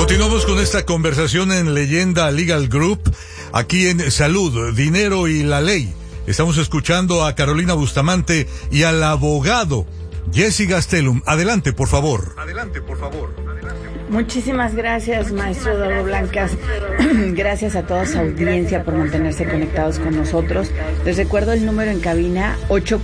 Continuamos con esta conversación en Leyenda Legal Group, aquí en Salud, Dinero y la Ley. Estamos escuchando a Carolina Bustamante y al abogado Jesse Gastelum. Adelante, por favor. Muchísimas gracias, maestro Eduardo Blancas. Gracias a toda su audiencia por mantenerse conectados con nosotros. Les recuerdo el número en cabina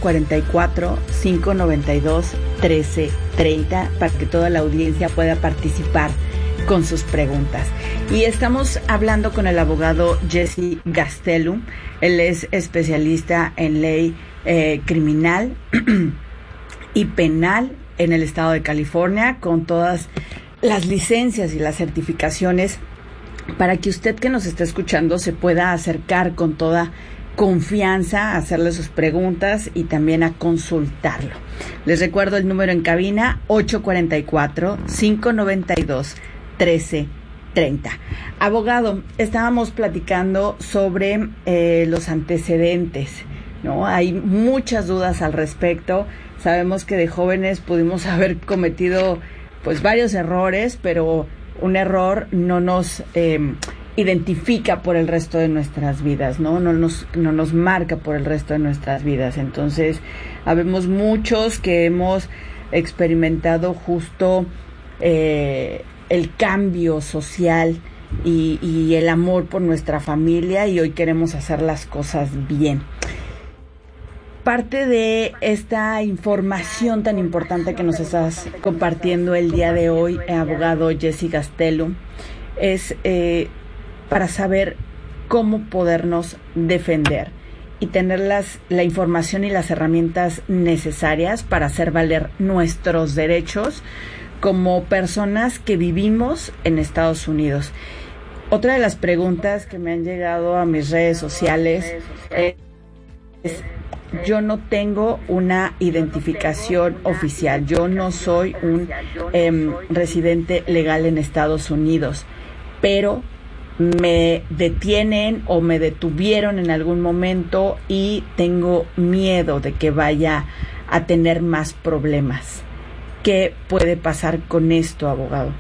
844-592-1330 para que toda la audiencia pueda participar con sus preguntas. Y estamos hablando con el abogado Jesse Gastelum. Él es especialista en ley criminal y penal en el estado de California, con todas las licencias y las certificaciones para que usted que nos está escuchando se pueda acercar con toda confianza a hacerle sus preguntas y también a consultarlo. Les recuerdo el número en cabina 844-592-1330. Abogado, estábamos platicando sobre los antecedentes, ¿no? Hay muchas dudas al respecto. Sabemos que de jóvenes pudimos haber cometido pues varios errores, pero un error no nos identifica por el resto de nuestras vidas, ¿no? No nos marca por el resto de nuestras vidas. Entonces, habemos muchos que hemos experimentado justo el cambio social y el amor por nuestra familia, y hoy queremos hacer las cosas bien. Parte de esta información tan importante que nos estás compartiendo el día de hoy, abogado Jesse Gastelum, es para saber cómo podernos defender y tener la información y las herramientas necesarias para hacer valer nuestros derechos como personas que vivimos en Estados Unidos. Otra de las preguntas que me han llegado a mis redes sociales es: yo no tengo una identificación oficial, yo no soy un residente legal en Estados Unidos, pero me detienen o me detuvieron en algún momento y tengo miedo de que vaya a tener más problemas. ¿Qué puede pasar con esto, abogado?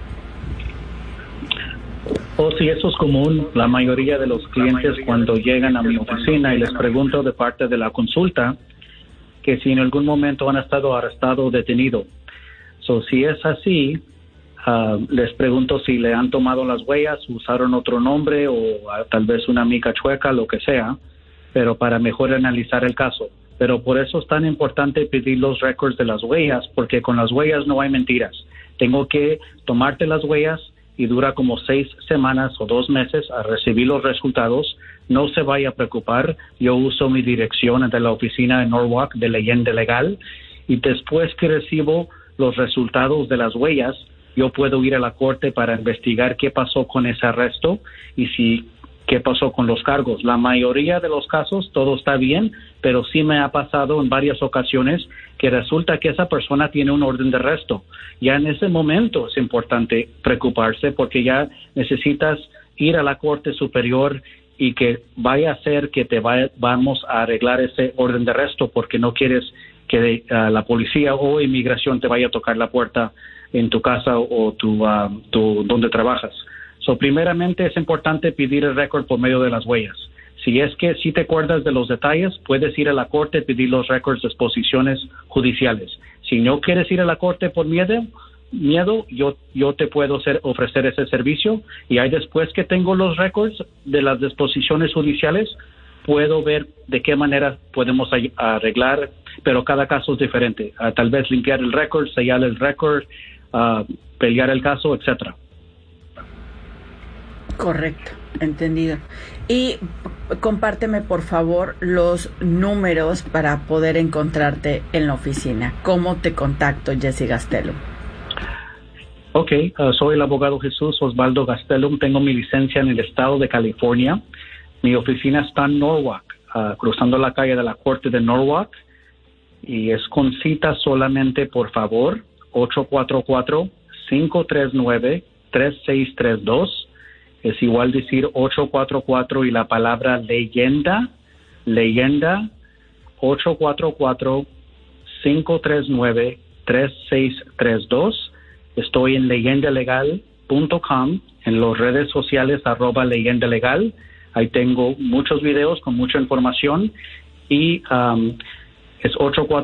Sí, eso es común. La mayoría de los clientes cuando llegan a mi oficina y les pregunto de parte de la consulta que si en algún momento han estado arrestados o detenidos. Si es así, les pregunto si le han tomado las huellas, usaron otro nombre o tal vez una mica chueca, lo que sea, pero para mejor analizar el caso. Pero por eso es tan importante pedir los récords de las huellas, porque con las huellas no hay mentiras. Tengo que tomarte las huellas y dura como 6 semanas o 2 meses a recibir los resultados. No se vaya a preocupar, yo uso mi dirección de la oficina en Norwalk de Leyenda Legal, y después que recibo los resultados de las huellas, yo puedo ir a la corte para investigar qué pasó con ese arresto y qué pasó con los cargos. La mayoría de los casos todo está bien, pero sí me ha pasado en varias ocasiones que resulta que esa persona tiene un orden de arresto. Ya en ese momento es importante preocuparse, porque ya necesitas ir a la Corte Superior y que vaya a ser que vamos a arreglar ese orden de arresto, porque no quieres que la policía o inmigración te vaya a tocar la puerta en tu casa o donde trabajas. Primeramente es importante pedir el récord por medio de las huellas. Si es que si te acuerdas de los detalles, puedes ir a la corte y pedir los récords de exposiciones judiciales. Si no quieres ir a la corte por miedo, yo te puedo ofrecer ese servicio, y ahí después que tengo los récords de las disposiciones judiciales, puedo ver de qué manera podemos arreglar, pero cada caso es diferente. Tal vez limpiar el récord, sellar el récord, pelear el caso, etcétera. Correcto, entendido. Y compárteme, por favor, los números para poder encontrarte en la oficina. ¿Cómo te contacto, Jesse Gastelum? Ok, soy el abogado Jesús Osvaldo Gastelum. Tengo mi licencia en el estado de California. Mi oficina está en Norwalk, cruzando la calle de la Corte de Norwalk. Y es con cita solamente, por favor, 844-539-3632. Es igual decir 844 y la palabra leyenda, 844-539-3632. Estoy en leyendalegal.org leyendalegal.com, en las redes sociales @leyendalegal. Ahí tengo muchos videos con mucha información y es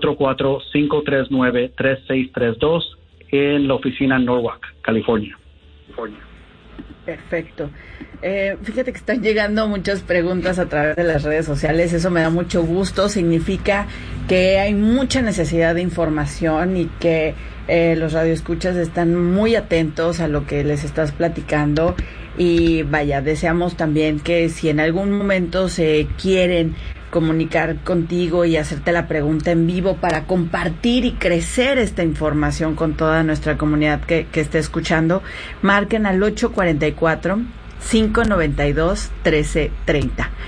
844-539-3632 en la oficina en Norwalk, California. Perfecto. Fíjate que están llegando muchas preguntas a través de las redes sociales. Eso me da mucho gusto. Significa que hay mucha necesidad de información y que los radioescuchas están muy atentos a lo que les estás platicando. Y vaya, deseamos también que si en algún momento se quieren comunicar contigo y hacerte la pregunta en vivo para compartir y crecer esta información con toda nuestra comunidad que esté escuchando, marquen al 844-592-1330.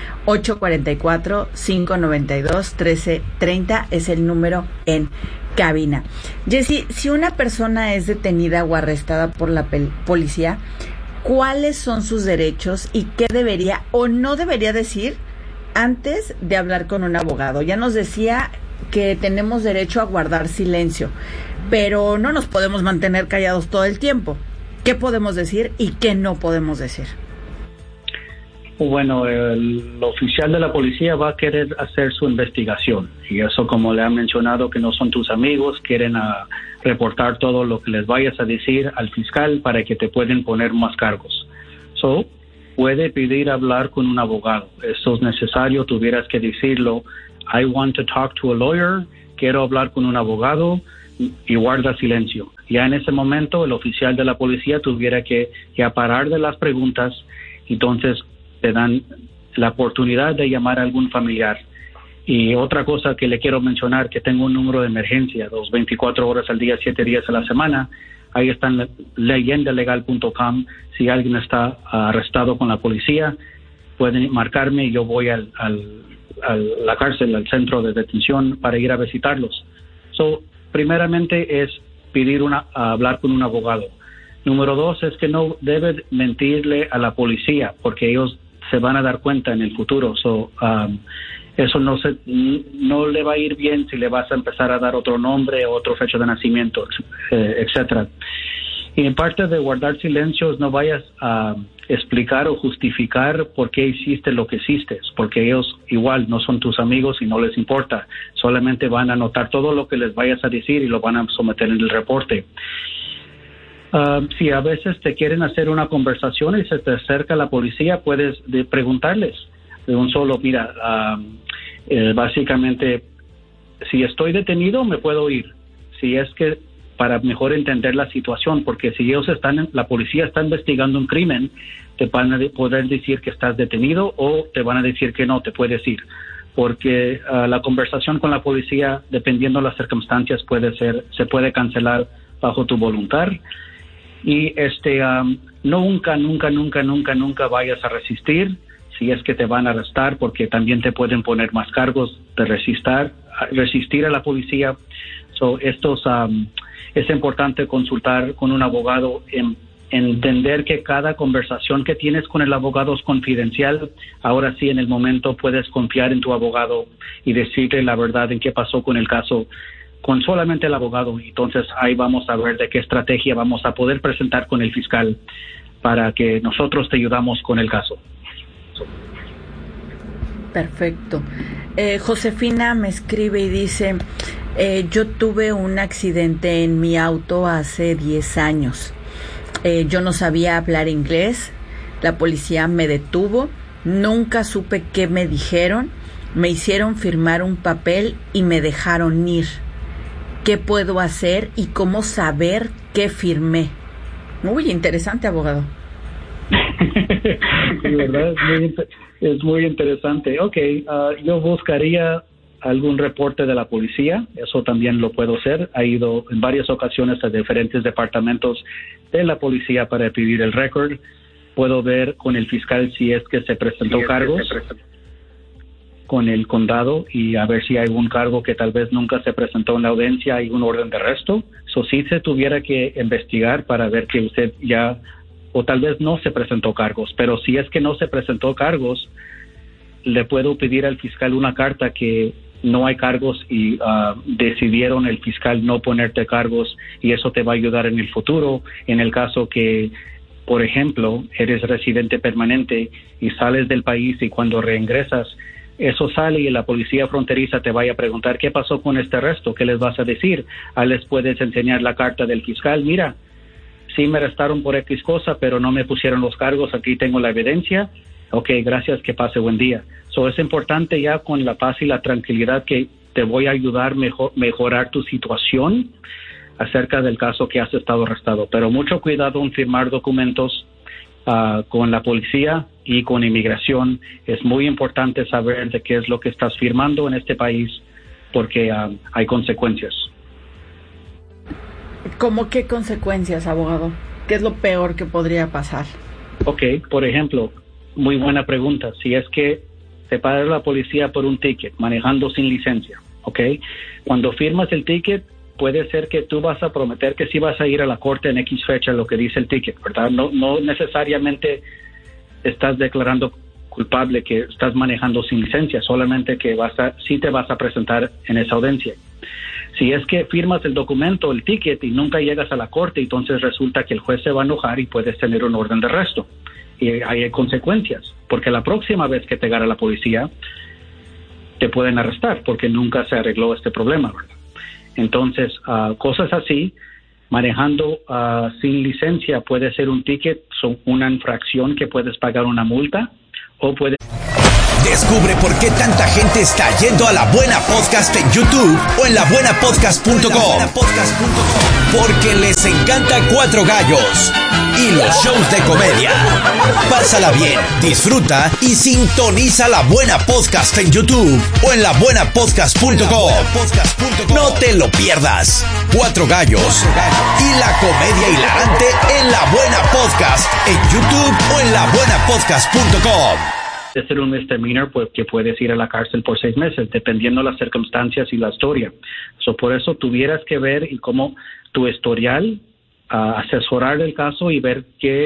844-592-1330 es el número en cabina. Jessy, si una persona es detenida o arrestada por la policía, ¿cuáles son sus derechos y qué debería o no debería decir antes de hablar con un abogado? Ya nos decía que tenemos derecho a guardar silencio, pero no nos podemos mantener callados todo el tiempo. ¿Qué podemos decir y qué no podemos decir? Bueno, el oficial de la policía va a querer hacer su investigación y eso, como le han mencionado, que no son tus amigos, quieren reportar todo lo que les vayas a decir al fiscal para que te pueden poner más cargos. Puede pedir hablar con un abogado. Eso es necesario, tuvieras que decirlo. I want to talk to a lawyer. Quiero hablar con un abogado, y guarda silencio. Ya en ese momento el oficial de la policía tuviera que parar de las preguntas, entonces te dan la oportunidad de llamar a algún familiar. Y otra cosa que le quiero mencionar, que tengo un número de emergencia, 24 horas al día, 7 días a la semana. Ahí está en leyendalegal.com. Si alguien está arrestado con la policía, pueden marcarme y yo voy a la cárcel, al centro de detención, para ir a visitarlos. Primeramente es pedir hablar con un abogado. Número 2 es que no debe mentirle a la policía, porque ellos se van a dar cuenta en el futuro. Eso no le va a ir bien si le vas a empezar a dar otro nombre, otra fecha de nacimiento, etcétera. Y en parte de guardar silencios, no vayas a explicar o justificar por qué hiciste lo que hiciste, porque ellos igual no son tus amigos y no les importa. Solamente van a anotar todo lo que les vayas a decir y lo van a someter en el reporte. Si a veces te quieren hacer una conversación y se te acerca la policía, puedes preguntarles de un solo, mira, básicamente, si estoy detenido, me puedo ir. Si es que para mejor entender la situación, porque si la policía está investigando un crimen, te van a poder decir que estás detenido o te van a decir que no, te puedes ir. Porque la conversación con la policía, dependiendo de las circunstancias, se puede cancelar bajo tu voluntad. Y nunca vayas a resistir si es que te van a arrestar, porque también te pueden poner más cargos de resistir a la policía. Es importante consultar con un abogado, entender que cada conversación que tienes con el abogado es confidencial. Ahora sí, en el momento puedes confiar en tu abogado y decirle la verdad en qué pasó con el caso con solamente el abogado. Entonces ahí vamos a ver de qué estrategia vamos a poder presentar con el fiscal para que nosotros te ayudamos con el caso. Perfecto. Josefina me escribe y dice, yo tuve un accidente en mi auto hace 10 años. Yo no sabía hablar inglés, la policía me detuvo, nunca supe qué me dijeron, me hicieron firmar un papel y me dejaron ir. ¿Qué puedo hacer y cómo saber qué firmé? Muy interesante, abogado. Sí, ¿verdad? Es muy interesante. Yo buscaría algún reporte de la policía, eso también lo puedo hacer. He ido en varias ocasiones a diferentes departamentos de la policía para pedir el récord. Puedo ver con el fiscal si es que se presentó cargos con el condado y a ver si hay algún cargo que tal vez nunca se presentó en la audiencia, hay un orden de arresto. Sí se tuviera que investigar para ver que usted ya, o tal vez no se presentó cargos, pero si es que no se presentó cargos, le puedo pedir al fiscal una carta que no hay cargos y decidieron el fiscal no ponerte cargos, y eso te va a ayudar en el futuro en el caso que por ejemplo, eres residente permanente y sales del país y cuando reingresas, eso sale y la policía fronteriza te vaya a preguntar qué pasó con este arresto, qué les vas a decir. Les puedes enseñar la carta del fiscal, mira, sí me arrestaron por X cosa, pero no me pusieron los cargos, aquí tengo la evidencia. Ok, gracias, que pase buen día. Es importante ya con la paz y la tranquilidad que te voy a ayudar a mejorar tu situación acerca del caso que has estado arrestado. Pero mucho cuidado en firmar documentos con la policía y con inmigración. Es muy importante saber de qué es lo que estás firmando en este país porque hay consecuencias. ¿Cómo qué consecuencias, abogado? ¿Qué es lo peor que podría pasar? Ok, por ejemplo, muy buena pregunta. Si es que te para la policía por un ticket, manejando sin licencia, ok, cuando firmas el ticket, puede ser que tú vas a prometer que sí vas a ir a la corte en X fecha, lo que dice el ticket, ¿verdad? No necesariamente estás declarando culpable que estás manejando sin licencia, solamente que sí te vas a presentar en esa audiencia. Si es que firmas el documento, el ticket, y nunca llegas a la corte, entonces resulta que el juez se va a enojar y puedes tener un orden de arresto. Y hay consecuencias, porque la próxima vez que te agarra la policía, te pueden arrestar, porque nunca se arregló este problema, ¿verdad? Entonces, cosas así, manejando sin licencia puede ser un ticket, son una infracción que puedes pagar una multa o puedes... Descubre por qué tanta gente está yendo a La Buena Podcast en YouTube o en labuenapodcast.com. Porque les encanta Cuatro Gallos y los shows de comedia. Pásala bien, disfruta y sintoniza La Buena Podcast en YouTube o en labuenapodcast.com. No te lo pierdas. Cuatro Gallos y la comedia hilarante en La Buena Podcast en YouTube o en labuenapodcast.com. de ser un misdemeanor, pues que puedes ir a la cárcel por 6 meses, dependiendo las circunstancias y la historia. Por eso tuvieras que ver y cómo tu historial, asesorar el caso y ver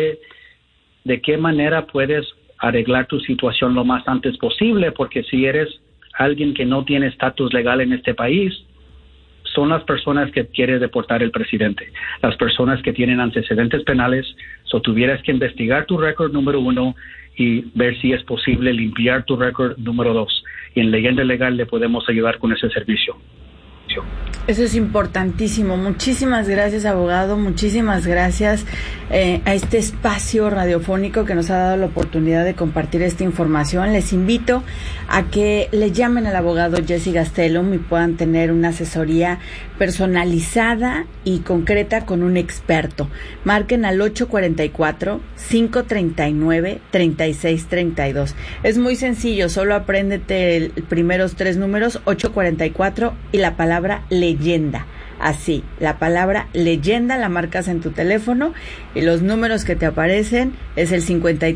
de qué manera puedes arreglar tu situación lo más antes posible, porque si eres alguien que no tiene estatus legal en este país, son las personas que quiere deportar el presidente, las personas que tienen antecedentes penales. Tuvieras que investigar tu récord número 1 y ver si es posible limpiar tu récord número 2. Y en Leyenda Legal le podemos ayudar con ese servicio. Eso es importantísimo. Muchísimas gracias, abogado. Muchísimas gracias a este espacio radiofónico que nos ha dado la oportunidad de compartir esta información. Les invito a que le llamen al abogado Jesse Gastelum y puedan tener una asesoría personalizada y concreta con un experto. Marquen al 844-539-3632. Es muy sencillo, solo apréndete los primeros 3 números, 844 y la palabra leyenda. Así, la palabra leyenda la marcas en tu teléfono y los números que te aparecen es el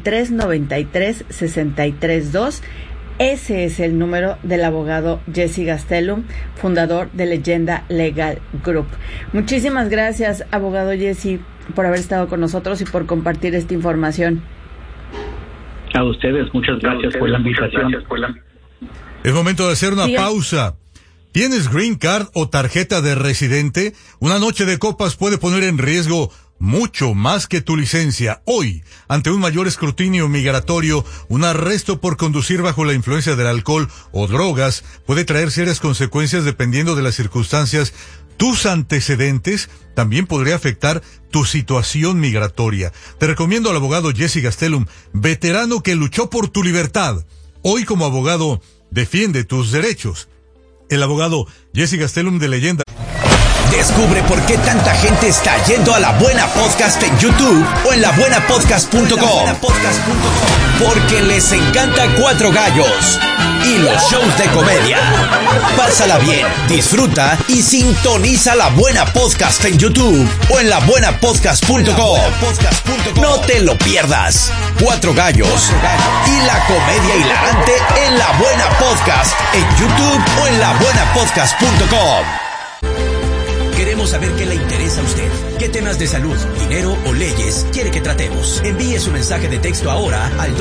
5393-632. Ese es el número del abogado Jesse Gastelum, fundador de Leyenda Legal Group. Muchísimas gracias, abogado Jesse, por haber estado con nosotros y por compartir esta información. A ustedes, muchas gracias por la invitación. Es momento de hacer una pausa. ¿Tienes green card o tarjeta de residente? Una noche de copas puede poner en riesgo mucho más que tu licencia. Hoy, ante un mayor escrutinio migratorio, un arresto por conducir bajo la influencia del alcohol o drogas puede traer serias consecuencias dependiendo de las circunstancias. Tus antecedentes también podría afectar tu situación migratoria. Te recomiendo al abogado Jesse Gastelum, veterano que luchó por tu libertad. Hoy como abogado defiende tus derechos. El abogado Jesse Gastelum de Leyenda. Descubre por qué tanta gente está yendo a La Buena Podcast en YouTube o en labuenapodcast.com. Porque les encanta Cuatro Gallos y los shows de comedia. Pásala bien, disfruta y sintoniza La Buena Podcast en YouTube o en labuenapodcast.com. No te lo pierdas. Cuatro Gallos y la comedia hilarante en La Buena Podcast en YouTube o en labuenapodcast.com. Queremos saber qué le interesa a usted. ¿Qué temas de salud, dinero o leyes quiere que tratemos? Envíe su mensaje de texto ahora al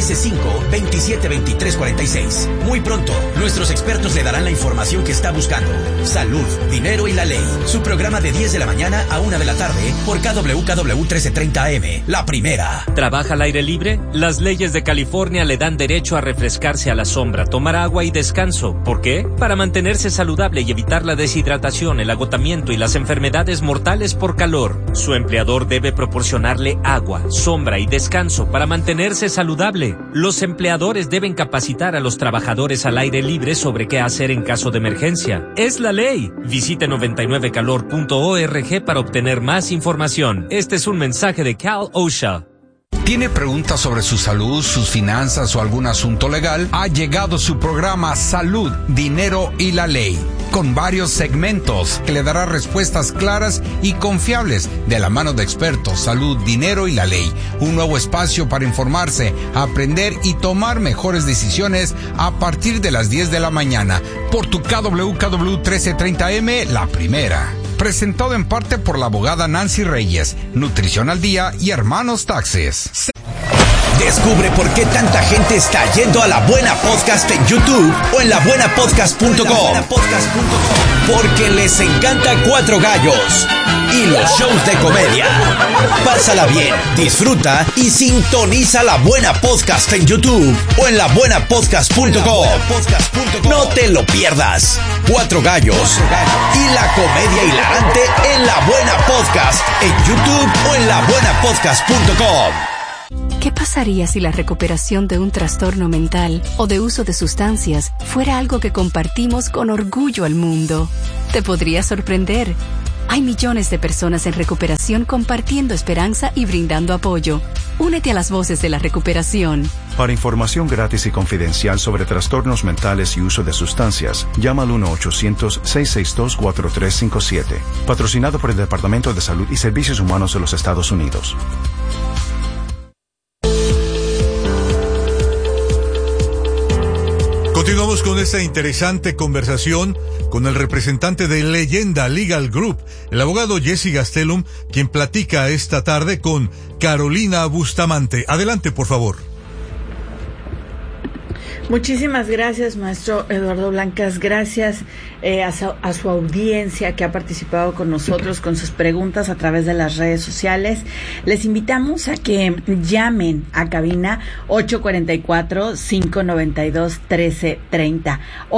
213-5-272346. Muy pronto, nuestros expertos le darán la información que está buscando. Salud, dinero y la ley. Su programa de 10 de la mañana a 1 de la tarde por KWKW 1330 AM. La primera. ¿Trabaja al aire libre? Las leyes de California le dan derecho a refrescarse a la sombra, tomar agua y descanso. ¿Por qué? Para mantenerse saludable y evitar la deshidratación, el agotamiento y las enfermedades mortales por calor. Su empleador debe proporcionarle agua, sombra y descanso para mantenerse saludable. Los empleadores deben capacitar a los trabajadores al aire libre sobre qué hacer en caso de emergencia. Es la ley. Visite 99calor.org para obtener más información. Este es un mensaje de Cal OSHA. ¿Tiene preguntas sobre su salud, sus finanzas o algún asunto legal? Ha llegado su programa Salud, Dinero y la Ley, con varios segmentos que le dará respuestas claras y confiables de la mano de expertos. Salud, Dinero y la Ley, un nuevo espacio para informarse, aprender y tomar mejores decisiones a partir de las 10 de la mañana por tu KWKW 1330M, la primera. Presentado en parte por la abogada Nancy Reyes, Nutrición al Día y Hermanos Taxes. Descubre por qué tanta gente está yendo a La Buena Podcast en YouTube o en labuenapodcast.com. Porque les encanta Cuatro Gallos y los shows de comedia. Pásala bien, disfruta y sintoniza La Buena Podcast en YouTube o en labuenapodcast.com. No te lo pierdas. Cuatro Gallos y la comedia hilarante en La Buena Podcast en YouTube o en labuenapodcast.com. ¿Qué pasaría si la recuperación de un trastorno mental o de uso de sustancias fuera algo que compartimos con orgullo al mundo? Te podría sorprender. Hay millones de personas en recuperación compartiendo esperanza y brindando apoyo. Únete a las voces de la recuperación. Para información gratis y confidencial sobre trastornos mentales y uso de sustancias, llama al 1-800-662-4357. Patrocinado por el Departamento de Salud y Servicios Humanos de los Estados Unidos. Continuamos con esta interesante conversación con el representante de Leyenda Legal Group, el abogado Jesse Gastelum, quien platica esta tarde con Carolina Bustamante. Adelante, por favor. Muchísimas gracias, maestro Eduardo Blancas. Gracias a su audiencia que ha participado con nosotros con sus preguntas a través de las redes sociales. Les invitamos a que llamen a cabina 844-592-1330.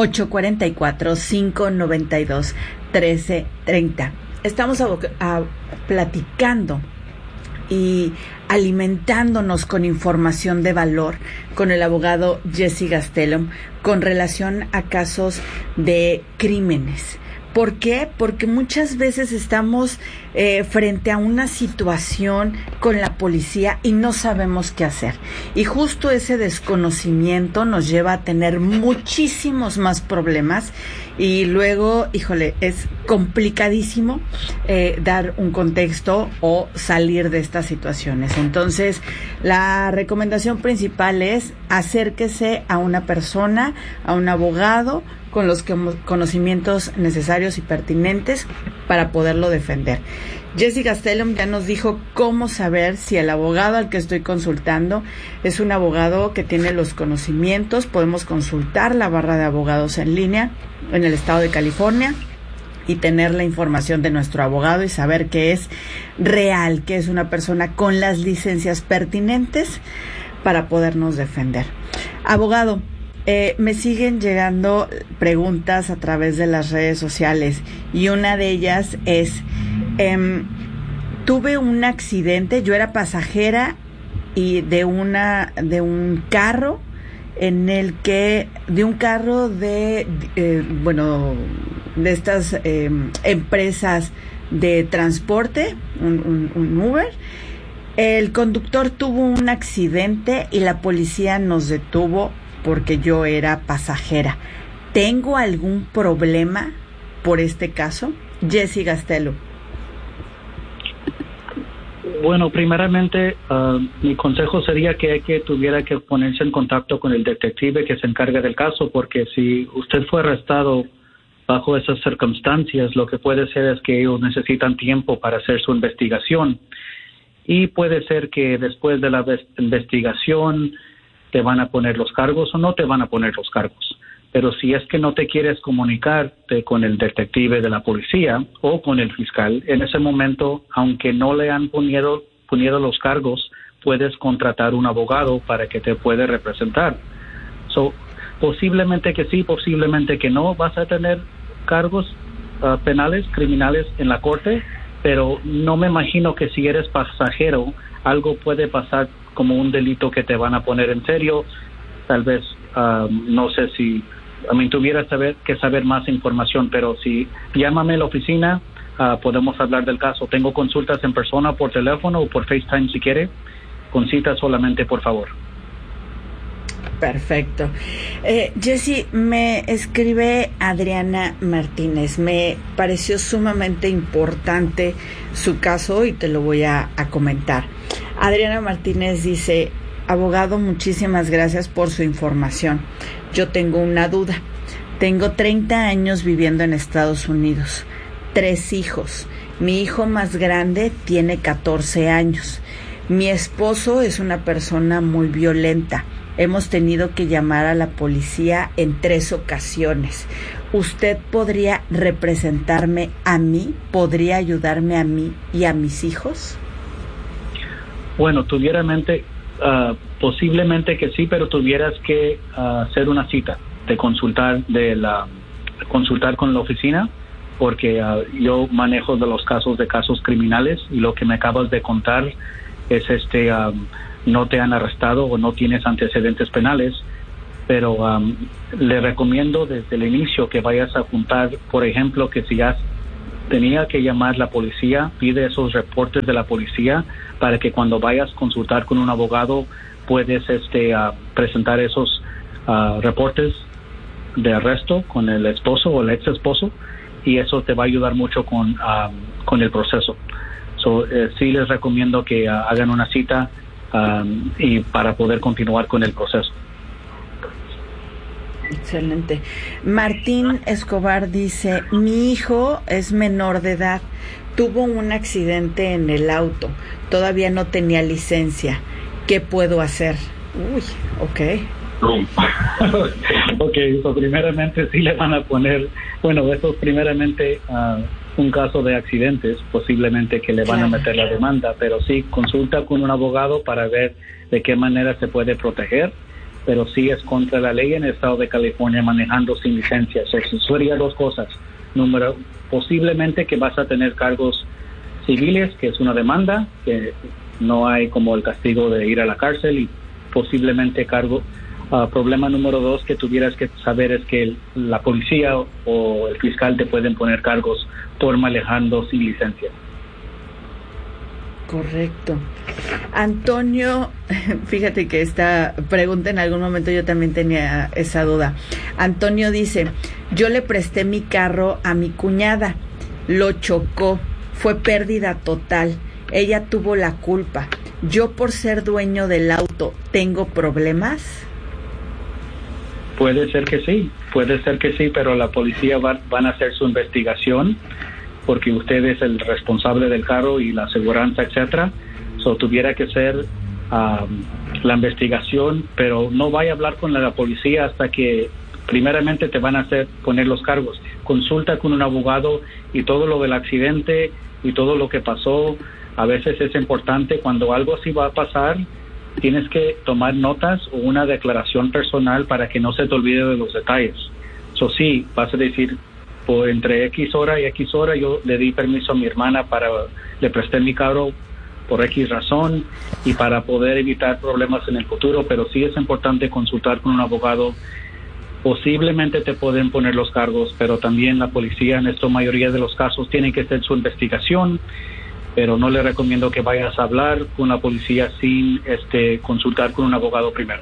844-592-1330. Estamos platicando y alimentándonos con información de valor con el abogado Jesse Gastelum con relación a casos de crímenes. ¿Por qué? Porque muchas veces estamos frente a una situación con la policía y no sabemos qué hacer. Y justo ese desconocimiento nos lleva a tener muchísimos más problemas y luego, híjole, es complicadísimo dar un contexto o salir de estas situaciones. Entonces, la recomendación principal es acérquese a una persona, a un abogado, con los conocimientos necesarios y pertinentes para poderlo defender. Jesse Gastelum ya nos dijo cómo saber si el abogado al que estoy consultando es un abogado que tiene los conocimientos. Podemos consultar la barra de abogados en línea en el estado de California y tener la información de nuestro abogado y saber que es real, que es una persona con las licencias pertinentes para podernos defender. Abogado, me siguen llegando preguntas a través de las redes sociales y una de ellas es, tuve un accidente, yo era pasajera y de un carro en el que, de un carro de estas empresas de transporte, un Uber. El conductor tuvo un accidente y la policía nos detuvo porque yo era pasajera. ¿Tengo algún problema por este caso? Jesse Gastelum. Bueno, primeramente, mi consejo sería que tuviera que ponerse en contacto con el detective que se encarga del caso, porque si usted fue arrestado bajo esas circunstancias, lo que puede ser es que ellos necesitan tiempo para hacer su investigación. Y puede ser que después de la investigación te van a poner los cargos o no te van a poner los cargos. Pero si es que no te quieres comunicarte con el detective de la policía o con el fiscal, en ese momento, aunque no le han ponido los cargos, puedes contratar un abogado para que te pueda representar. Posiblemente que sí, posiblemente que no. Vas a tener cargos penales, criminales en la corte, pero no me imagino que si eres pasajero, algo puede pasar como un delito que te van a poner en serio. Tal vez, no sé si, tuvieras que saber más información, pero si llámame a la oficina, podemos hablar del caso. Tengo consultas en persona, por teléfono o por FaceTime si quiere. Con cita solamente, por favor. Perfecto. Jesse, me escribe Adriana Martínez. Me pareció sumamente importante su caso y te lo voy a comentar. Adriana Martínez dice: abogado, muchísimas gracias por su información. Yo tengo una duda. Tengo 30 años viviendo en Estados Unidos, 3 hijos. Mi hijo más grande tiene 14 años. Mi esposo es una persona muy violenta. Hemos tenido que llamar a la policía en 3 ocasiones. ¿Usted podría representarme a mí? ¿Podría ayudarme a mí y a mis hijos? Bueno, posiblemente que sí, pero tuvieras que hacer una cita de consultar con la oficina, porque yo manejo de los casos criminales y lo que me acabas de contar es no te han arrestado o no tienes antecedentes penales, pero le recomiendo desde el inicio que vayas a juntar, por ejemplo, que si ya tenía que llamar la policía, pide esos reportes de la policía para que cuando vayas a consultar con un abogado puedes presentar esos reportes de arresto con el esposo o el ex esposo, y eso te va a ayudar mucho con el proceso. Sí les recomiendo que hagan una cita y para poder continuar con el proceso. Excelente. Martín Escobar dice: mi hijo es menor de edad, tuvo un accidente en el auto, todavía no tenía licencia, ¿qué puedo hacer? Uy, ok. Primeramente sí le van a poner, eso es primeramente un caso de accidentes, posiblemente que le van a meter la demanda, pero sí, consulta con un abogado para ver de qué manera se puede proteger, pero sí es contra la ley en el estado de California manejando sin licencia. Eso sería 2 cosas. Número, posiblemente que vas a tener cargos civiles, que es una demanda, que no hay como el castigo de ir a la cárcel, y posiblemente problema número 2 que tuvieras que saber es que la policía o el fiscal te pueden poner cargos por manejando sin licencia. Correcto. Antonio, fíjate que esta pregunta en algún momento yo también tenía esa duda. Antonio dice: yo le presté mi carro a mi cuñada, lo chocó, fue pérdida total, ella tuvo la culpa. Yo, por ser dueño del auto, ¿tengo problemas? Puede ser que sí, pero la policía van a hacer su investigación, porque usted es el responsable del carro y la aseguranza, etcétera. Tuviera que ser la investigación, pero no vaya a hablar con la policía hasta que primeramente te van a poner los cargos. Consulta con un abogado y todo lo del accidente y todo lo que pasó. A veces es importante, cuando algo así va a pasar, tienes que tomar notas o una declaración personal para que no se te olvide de los detalles. Sí, vas a decir, entre X hora y X hora yo le di permiso a mi hermana le presté mi carro por X razón y para poder evitar problemas en el futuro, pero sí es importante consultar con un abogado. Posiblemente te pueden poner los cargos, pero también la policía en esta mayoría de los casos tiene que hacer su investigación, pero no le recomiendo que vayas a hablar con la policía sin consultar con un abogado primero.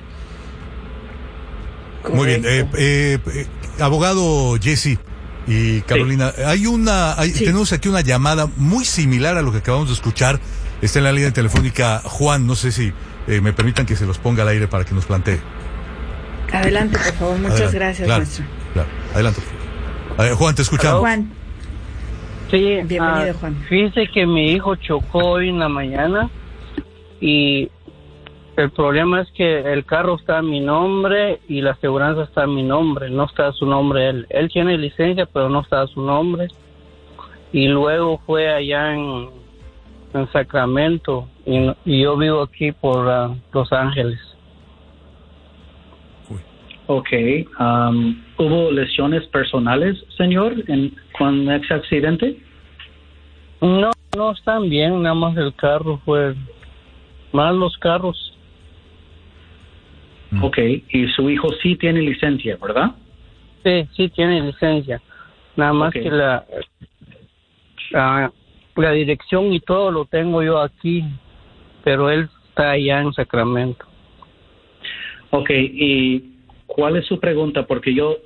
Muy bien, abogado Jesse y Carolina, sí. Tenemos aquí una llamada muy similar a lo que acabamos de escuchar. Está en la línea telefónica Juan, no sé si me permitan que se los ponga al aire para que nos plantee. Adelante, por favor, muchas gracias, claro, maestro. Claro, adelante. Juan, te escuchamos. Juan. Sí, bienvenido, Juan. Fíjese que mi hijo chocó hoy en la mañana y el problema es que el carro está a mi nombre y la aseguranza está a mi nombre, no está a su nombre él. Él tiene licencia, pero no está a su nombre. Y luego fue allá en Sacramento y yo vivo aquí por Los Ángeles. Ok. ¿Hubo lesiones personales, señor, con ese accidente? No están bien, nada más el carro fue... Más los carros. Ok, y su hijo sí tiene licencia, ¿verdad? Sí tiene licencia. Nada más que la dirección y todo lo tengo yo aquí, pero él está allá en Sacramento. Ok, ¿y cuál es su pregunta? Porque yo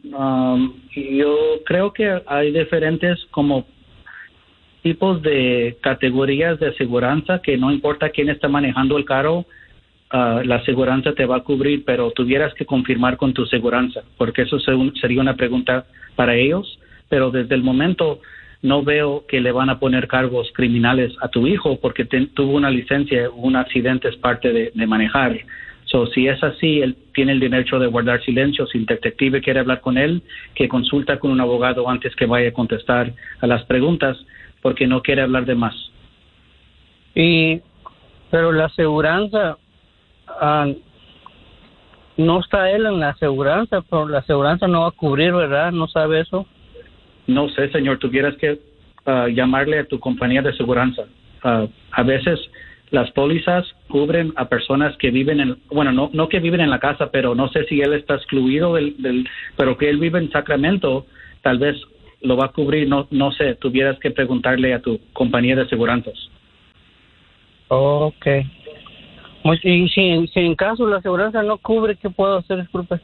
creo que hay diferentes como tipos de categorías de aseguranza que no importa quién está manejando el carro, la aseguranza te va a cubrir, pero tuvieras que confirmar con tu aseguranza, porque eso sería una pregunta para ellos, pero desde el momento no veo que le van a poner cargos criminales a tu hijo porque tuvo una licencia, un accidente es parte de manejar. So, si es así, él tiene el derecho de guardar silencio. Si el detective quiere hablar con él, que consulta con un abogado antes que vaya a contestar a las preguntas, porque no quiere hablar de más. Pero la aseguranza, no está él en la aseguranza, pero la aseguranza no va a cubrir, ¿verdad? ¿No sabe eso? No sé, señor, tuvieras que llamarle a tu compañía de aseguranza. A veces las pólizas cubren a personas que viven no que viven en la casa, pero no sé si él está excluido pero que él vive en Sacramento, tal vez lo va a cubrir, no sé, tuvieras que preguntarle a tu compañía de aseguranzas. Okay. Y si en caso la aseguranza no cubre, ¿qué puedo hacer? Disculpe.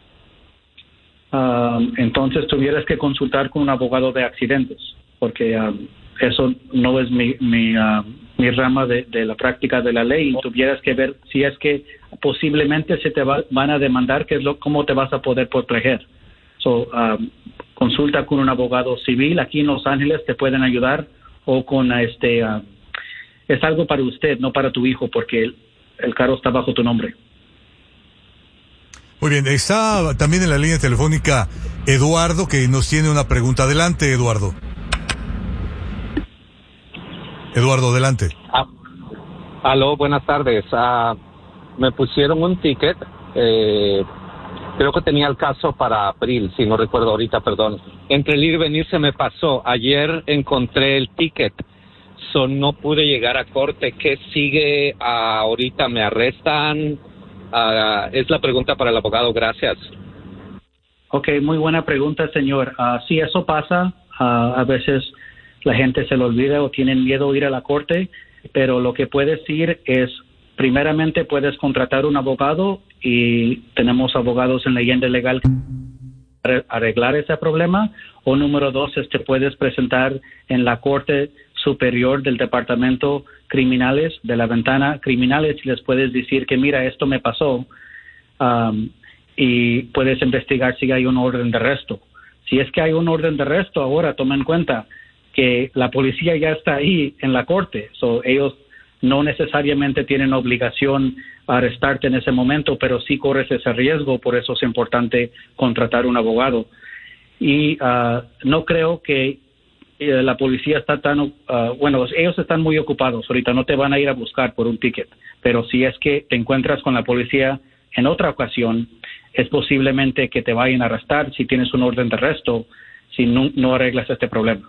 Entonces tuvieras que consultar con un abogado de accidentes, porque eso no es mi rama de la práctica de la ley. Tuvieras que ver si es que posiblemente se te van a demandar, cómo te vas a poder proteger. Consulta con un abogado civil aquí en Los Ángeles, te pueden ayudar, o con es algo para usted, no para tu hijo, porque el carro está bajo tu nombre. Muy bien, está también en la línea telefónica Eduardo, que nos tiene una pregunta. Adelante, Eduardo. Eduardo, adelante. Aló, buenas tardes. Me pusieron un ticket, creo que tenía el caso para abril, si no recuerdo ahorita, perdón. Entre el ir y venir se me pasó. Ayer encontré el ticket, no pude llegar a corte. ¿Qué sigue ahorita? ¿Me arrestan? Es la pregunta para el abogado, gracias. Ok, muy buena pregunta, señor. Sí, eso pasa. A veces la gente se lo olvida o tienen miedo a ir a la corte, pero lo que puedes ir es, primeramente puedes contratar un abogado, y tenemos abogados en Leyenda Legal para arreglar ese problema, o número 2, puedes presentar en la Corte Superior del Departamento Criminales, de la Ventana Criminales, y les puedes decir que mira, esto me pasó, y puedes investigar si hay un orden de arresto. Si es que hay un orden de arresto, ahora toma en cuenta que la policía ya está ahí en la corte, ellos no necesariamente tienen obligación a arrestarte en ese momento, pero sí corres ese riesgo, por eso es importante contratar un abogado. Y no creo que la policía está tan, ellos están muy ocupados ahorita, no te van a ir a buscar por un ticket, pero si es que te encuentras con la policía en otra ocasión, es posiblemente que te vayan a arrestar si tienes un orden de arresto, si no arreglas este problema.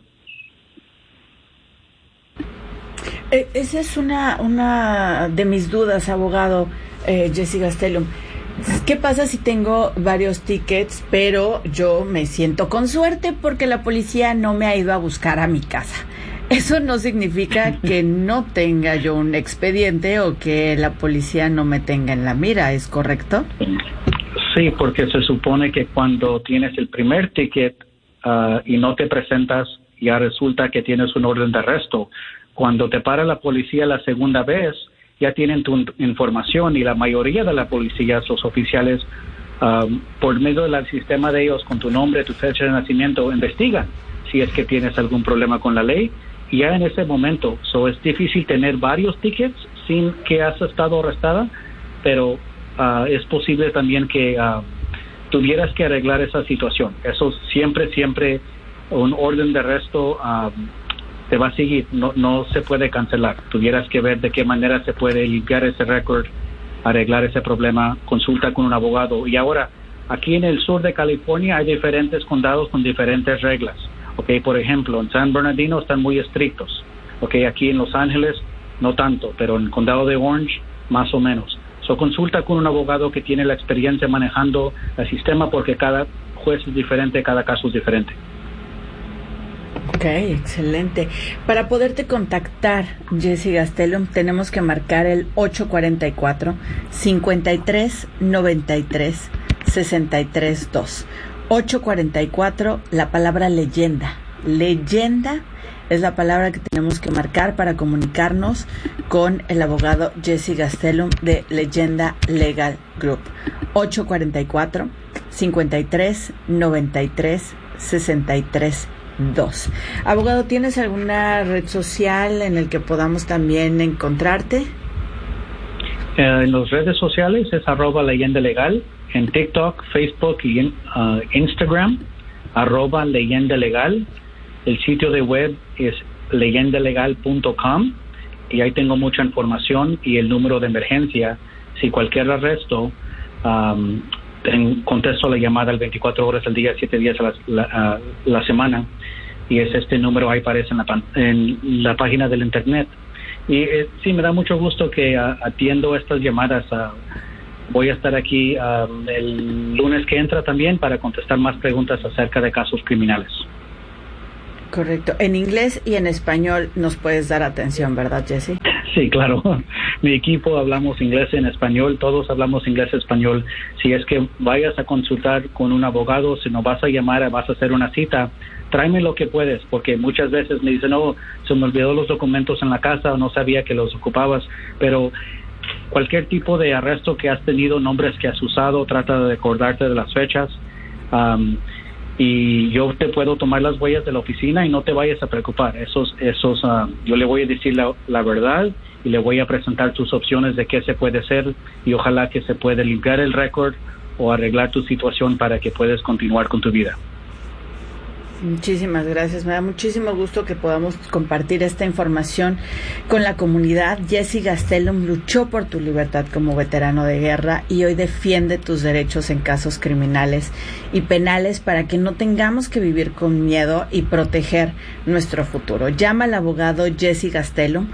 Esa es una de mis dudas, abogado Jesse Gastelum. ¿Qué pasa si tengo varios tickets, pero yo me siento con suerte porque la policía no me ha ido a buscar a mi casa? Eso no significa que no tenga yo un expediente o que la policía no me tenga en la mira, ¿es correcto? Sí, porque se supone que cuando tienes el primer ticket y no te presentas, ya resulta que tienes un orden de arresto. Cuando te para la policía la segunda vez, ya tienen tu información, y la mayoría de la policía, los oficiales, por medio del sistema de ellos, con tu nombre, tu fecha de nacimiento, investigan si es que tienes algún problema con la ley. Y ya en ese momento, es difícil tener varios tickets sin que has estado arrestada, pero es posible también que tuvieras que arreglar esa situación. Eso siempre un orden de arresto te va a seguir, no se puede cancelar. Tuvieras que ver de qué manera se puede limpiar ese récord, arreglar ese problema, consulta con un abogado. Y ahora, aquí en el sur de California hay diferentes condados con diferentes reglas. Okay, por ejemplo, en San Bernardino están muy estrictos. Okay, aquí en Los Ángeles no tanto, pero en el condado de Orange más o menos. Consulta con un abogado que tiene la experiencia manejando el sistema, porque cada juez es diferente, cada caso es diferente. Ok, excelente. Para poderte contactar, Jesse Gastelum, tenemos que marcar el 844-5393-632. 844, la palabra leyenda. Leyenda es la palabra que tenemos que marcar para comunicarnos con el abogado Jesse Gastelum de Leyenda Legal Group. 844-5393-632. Abogado, ¿tienes alguna red social en el que podamos también encontrarte? En las redes sociales es @leyenda legal, en TikTok, Facebook y Instagram, @leyenda legal. El sitio de web es leyendalegal.com y ahí tengo mucha información y el número de emergencia. Si cualquier arresto, contesto la llamada 24 horas al día, 7 días a la semana, y es este número, ahí aparece en la página del internet. Y sí, me da mucho gusto que atiendo estas llamadas. Voy a estar aquí el lunes que entra también para contestar más preguntas acerca de casos criminales. Correcto. En inglés y en español nos puedes dar atención, ¿verdad, Jesse? Sí, claro. Mi equipo hablamos inglés y en español. Todos hablamos inglés y español. Si es que vayas a consultar con un abogado, si no vas a llamar, vas a hacer una cita, tráeme lo que puedes, porque muchas veces me dicen, no, se me olvidó los documentos en la casa o no sabía que los ocupabas, pero cualquier tipo de arresto que has tenido, nombres que has usado, trata de acordarte de las fechas. Y yo te puedo tomar las huellas de la oficina y no te vayas a preocupar. Yo le voy a decir la verdad y le voy a presentar tus opciones de qué se puede hacer, y ojalá que se pueda limpiar el récord o arreglar tu situación para que puedas continuar con tu vida. Muchísimas gracias. Me da muchísimo gusto que podamos compartir esta información con la comunidad. Jesse Gastelum luchó por tu libertad como veterano de guerra y hoy defiende tus derechos en casos criminales y penales para que no tengamos que vivir con miedo y proteger nuestro futuro. Llama al abogado Jesse Gastelum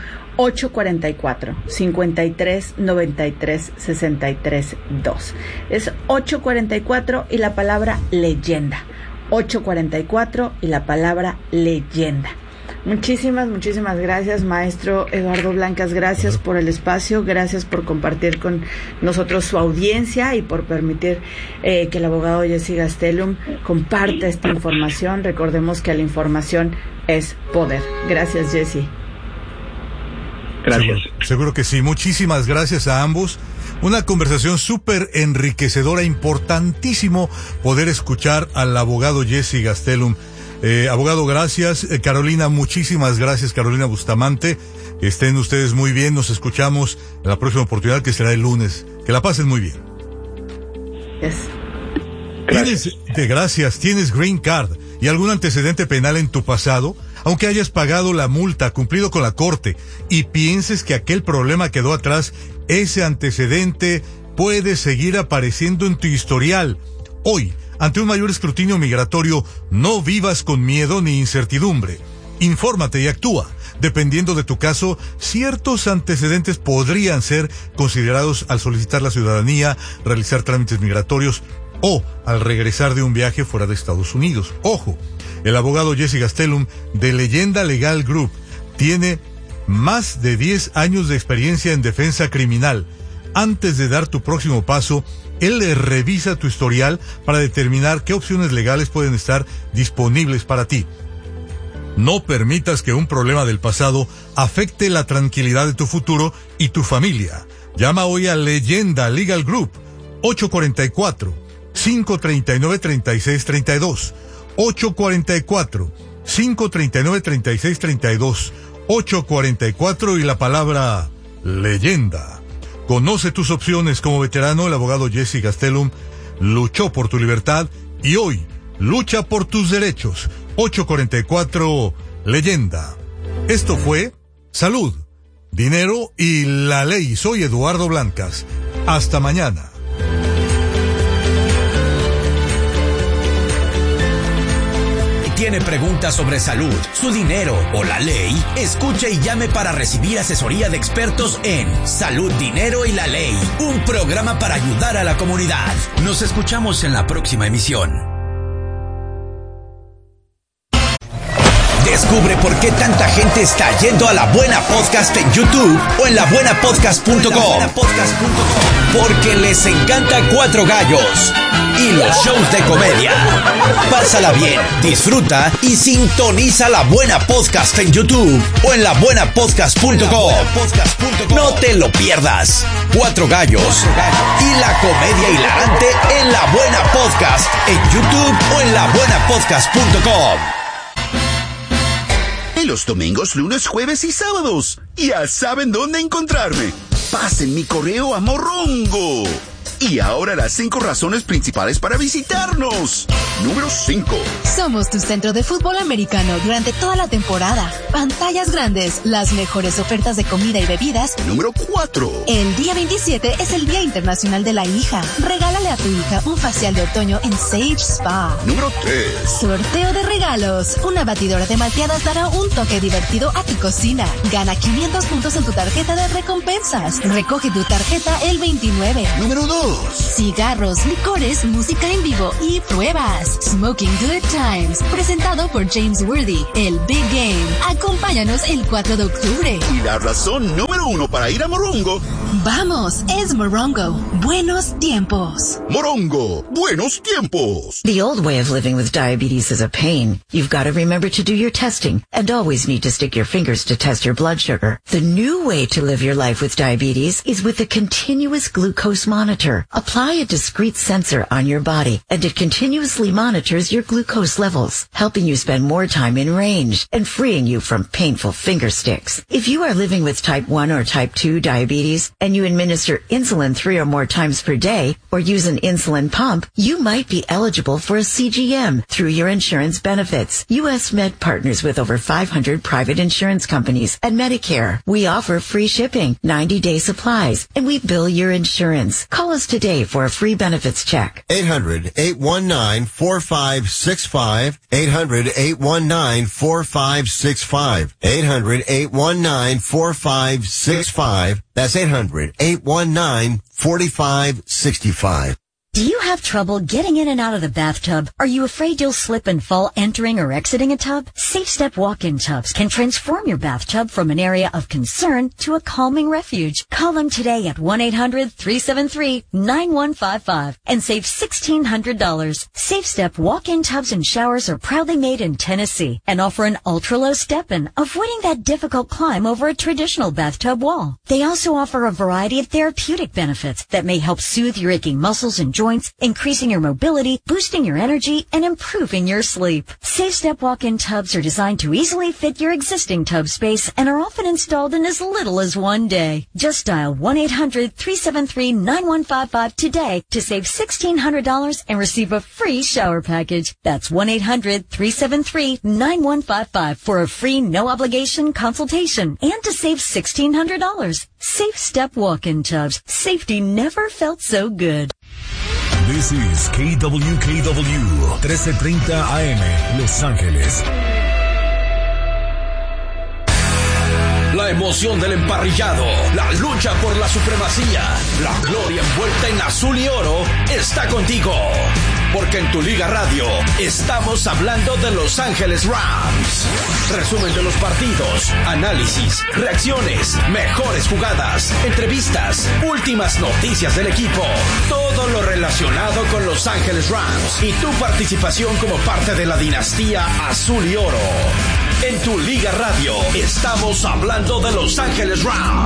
844-5393-632. Es 844 y la palabra leyenda. 844 y la palabra leyenda. Muchísimas gracias, maestro Eduardo Blancas. Gracias por el espacio, gracias por compartir con nosotros su audiencia y por permitir que el abogado Jesse Gastelum comparta esta información. Recordemos que la información es poder. Gracias, Jesse. Gracias. Seguro que sí. Muchísimas gracias a ambos. Una conversación súper enriquecedora, importantísimo poder escuchar al abogado Jesse Gastelum. Abogado, gracias. Carolina, muchísimas gracias, Carolina Bustamante. Estén ustedes muy bien, nos escuchamos en la próxima oportunidad, que será el lunes. Que la pasen muy bien. Gracias. ¿Tienes green card y algún antecedente penal en tu pasado? Aunque hayas pagado la multa, cumplido con la corte y pienses que aquel problema quedó atrás, ese antecedente puede seguir apareciendo en tu historial. Hoy, ante un mayor escrutinio migratorio, no vivas con miedo ni incertidumbre. Infórmate y actúa. Dependiendo de tu caso, ciertos antecedentes podrían ser considerados al solicitar la ciudadanía, realizar trámites migratorios o al regresar de un viaje fuera de Estados Unidos. Ojo, el abogado Jesse Gastelum de Leyenda Legal Group tiene más de 10 años de experiencia en defensa criminal. Antes de dar tu próximo paso, él revisa tu historial para determinar qué opciones legales pueden estar disponibles para ti. No permitas que un problema del pasado afecte la tranquilidad de tu futuro y tu familia. Llama hoy a Leyenda Legal Group 844 539-3632. 844-539-3632. 844 y la palabra leyenda. Conoce tus opciones como veterano. El abogado Jesse Gastelum luchó por tu libertad y hoy lucha por tus derechos. 844 leyenda. Esto fue Salud, Dinero y la Ley. Soy Eduardo Blancas. Hasta mañana. ¿Tiene preguntas sobre salud, su dinero o la ley? Escuche y llame para recibir asesoría de expertos en Salud, Dinero y la Ley, un programa para ayudar a la comunidad. Nos escuchamos en la próxima emisión. Descubre por qué tanta gente está yendo a La Buena Podcast en YouTube o en labuenapodcast.com. Porque les encanta Cuatro Gallos y los shows de comedia. Pásala bien, disfruta y sintoniza La Buena Podcast en YouTube o en labuenapodcast.com. No te lo pierdas. Cuatro Gallos y la comedia hilarante en La Buena Podcast en YouTube o en labuenapodcast.com. Los domingos, lunes, jueves y sábados. Ya saben dónde encontrarme. Pasen mi correo a Morongo. Y ahora las 5 razones principales para visitarnos. Número 5. Somos tu centro de fútbol americano durante toda la temporada. Pantallas grandes, las mejores ofertas de comida y bebidas. Número 4. El día 27 es el Día Internacional de la Hija. Regálale a tu hija un facial de otoño en Sage Spa. Número 3. Sorteo de regalos. Una batidora de malteadas dará un toque divertido a tu cocina. Gana 500 puntos en tu tarjeta de recompensas. Recoge tu tarjeta el 29. Número 2. Cigarros, licores, música en vivo y pruebas. Smoking Good Times, presentado por James Worthy, el Big Game. Acompáñanos el 4 de octubre. Y la razón número 1 para ir a Morongo. Vamos, es Morongo. Buenos tiempos. Morongo, buenos tiempos. The old way of living with diabetes is a pain. You've got to remember to do your testing and always need to stick your fingers to test your blood sugar. The new way to live your life with diabetes is with a continuous glucose monitor. Apply a discrete sensor on your body, and it continuously monitors your glucose levels, helping you spend more time in range and freeing you from painful finger sticks. If you are living with type 1 or type 2 diabetes and you administer insulin 3 or more times per day or use an insulin pump, you might be eligible for a CGM through your insurance benefits. U.S. Med partners with over 500 private insurance companies and Medicare. We offer free shipping, 90-day supplies, and we bill your insurance. Call us today for a free benefits check. 800-819-4565. 800-819-4565. 800-819-4565. That's 800-819-4565. Do you have trouble getting in and out of the bathtub? Are you afraid you'll slip and fall entering or exiting a tub? Safe Step walk-in tubs can transform your bathtub from an area of concern to a calming refuge. Call them today at 1-800-373-9155 and save $1,600. Safe Step walk-in tubs and showers are proudly made in Tennessee and offer an ultra-low step-in, avoiding that difficult climb over a traditional bathtub wall. They also offer a variety of therapeutic benefits that may help soothe your aching muscles and joints, increasing your mobility, boosting your energy, and improving your sleep. Safe Step walk-in tubs are designed to easily fit your existing tub space and are often installed in as little as 1 day. Just dial 1-800-373-9155 today to save $1,600 and receive a free shower package. That's 1-800-373-9155 for a free no-obligation consultation and to save $1,600. Safe Step walk-in tubs. Safety never felt so good. This is KWKW 1330 AM, Los Ángeles. La emoción del emparrillado, la lucha por la supremacía, la gloria envuelta en azul y oro está contigo. Porque en tu Liga Radio estamos hablando de Los Ángeles Rams. Resumen de los partidos, análisis, reacciones, mejores jugadas, entrevistas, últimas noticias del equipo. Todo lo relacionado con Los Ángeles Rams y tu participación como parte de la dinastía azul y oro. En tu Liga Radio estamos hablando de Los Ángeles Rams.